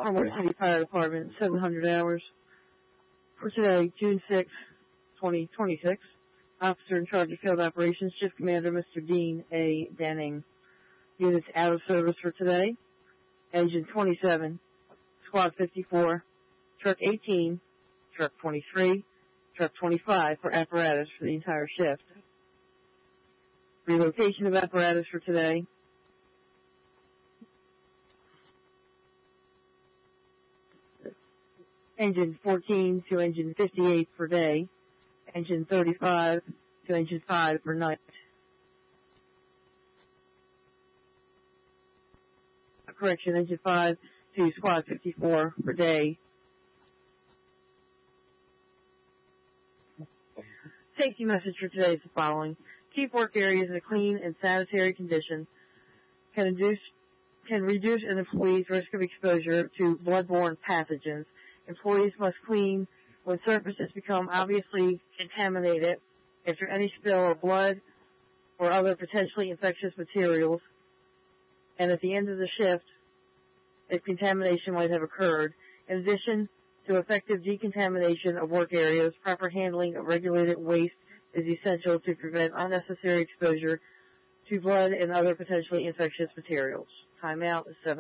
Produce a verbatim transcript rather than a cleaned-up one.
Farmers City Fire Department, seven hundred hours. For today, June sixth, twenty twenty-six. Officer in charge of field operations, Shift Commander Mister Dean A. Denning. Units out of service for today. Engine twenty-seven, Squad fifty-four, Truck eighteen, Truck twenty-three, Truck twenty-five for apparatus for the entire shift. Relocation of apparatus for today. Engine fourteen to engine fifty-eight per day. Engine thirty-five to engine five per night. Correction, engine five to squad fifty-four per day. Safety message for today is the following. Keep work areas in a clean and sanitary condition. Can induce, can reduce an employee's risk of exposure to bloodborne pathogens. Employees must clean when surfaces become obviously contaminated, after any spill of blood or other potentially infectious materials, and at the end of the shift, if contamination might have occurred. In addition to effective decontamination of work areas, proper handling of regulated waste is essential to prevent unnecessary exposure to blood and other potentially infectious materials. Timeout is seven.